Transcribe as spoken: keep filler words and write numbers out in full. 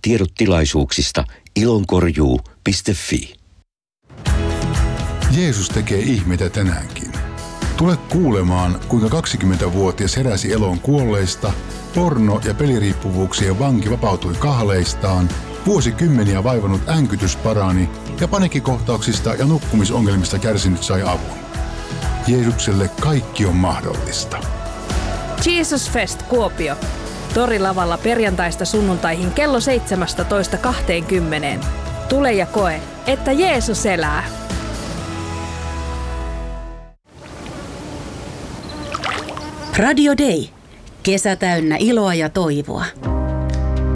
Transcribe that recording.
tiedot tilaisuuksista ilonkorjuu piste fi. Jeesus tekee ihmeitä tänäänkin. Tule kuulemaan, kuinka kaksikymmentävuotias heräsi eloon kuolleista, porno- ja peliriippuvuuksien vanki vapautui kahleistaan, vuosikymmeniä vaivannut änkytys parani ja paniikkikohtauksista ja nukkumisongelmista kärsinyt sai avun. Jeesukselle kaikki on mahdollista. Jesus Fest Kuopio. Torilavalla perjantaista sunnuntaihin kello seitsemästätoista kahteenkymmeneen. Tule ja koe, että Jeesus elää. Radio Day. Kesä täynnä iloa ja toivoa.